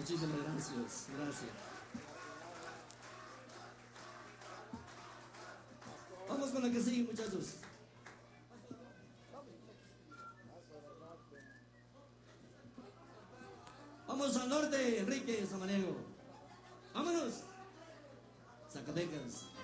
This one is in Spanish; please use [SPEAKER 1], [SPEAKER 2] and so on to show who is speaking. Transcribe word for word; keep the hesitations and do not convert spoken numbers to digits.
[SPEAKER 1] Muchísimas gracias, gracias. Vamos con la que sigue, muchachos. Vamos al norte, Enrique Samaniego. Vámonos. Zacatecas.